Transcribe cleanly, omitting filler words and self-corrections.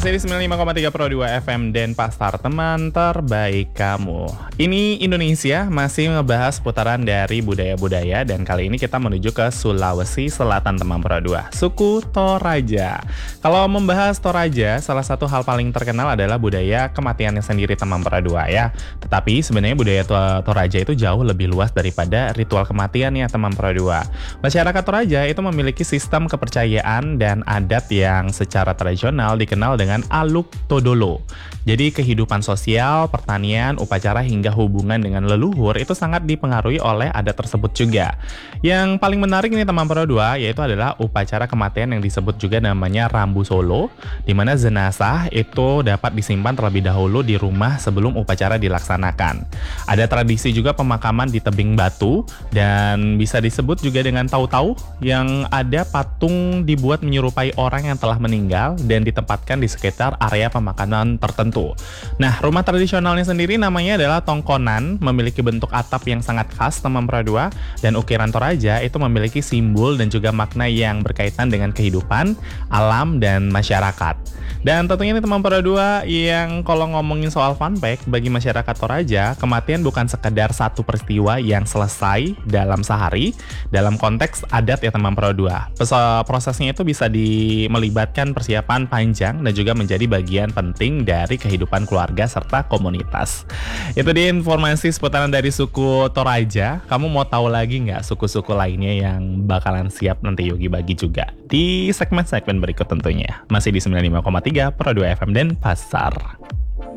Masih di 95,3 Pro 2 FM Denpasar, teman terbaik kamu. Ini Indonesia masih ngebahas putaran dari budaya-budaya, dan kali ini kita menuju ke Sulawesi Selatan, teman Pro 2, suku Toraja. Kalau membahas Toraja, salah satu hal paling terkenal adalah budaya kematiannya sendiri, teman Pro 2 ya. Tetapi sebenarnya budaya Toraja itu jauh lebih luas daripada ritual kematiannya, teman Pro 2. Masyarakat Toraja itu memiliki sistem kepercayaan dan adat yang secara tradisional dikenal dengan Aluk Todolo. Jadi kehidupan sosial, pertanian, upacara hingga hubungan dengan leluhur itu sangat dipengaruhi oleh adat tersebut juga. Yang paling menarik nih teman Pro 2 yaitu adalah upacara kematian yang disebut juga namanya Rambu Solo, di mana jenazah itu dapat disimpan terlebih dahulu di rumah sebelum upacara dilaksanakan. Ada tradisi juga pemakaman di tebing batu, dan bisa disebut juga dengan tau-tau, yang ada patung dibuat menyerupai orang yang telah meninggal dan ditempatkan di sekitar area pemakaman tertentu. Nah, rumah tradisionalnya sendiri namanya adalah tongkonan, memiliki bentuk atap yang sangat khas teman Pro 2, dan ukiran Toraja itu memiliki simbol dan juga makna yang berkaitan dengan kehidupan, alam, dan masyarakat. Dan tentunya ini teman Pro 2 yang kalau ngomongin soal fun fact bagi masyarakat Toraja, kematian bukan sekedar satu peristiwa yang selesai dalam sehari, dalam konteks adat ya teman Pro 2. Prosesnya itu bisa melibatkan persiapan panjang dan juga menjadi bagian penting dari kehidupan keluarga serta komunitas. Itu dia informasi seputaran dari suku Toraja. Kamu mau tahu lagi nggak suku-suku lainnya yang bakalan siap nanti Yogi bagi juga di segmen-segmen berikut tentunya. Masih di 95,3 Pro 2 FM Denpasar.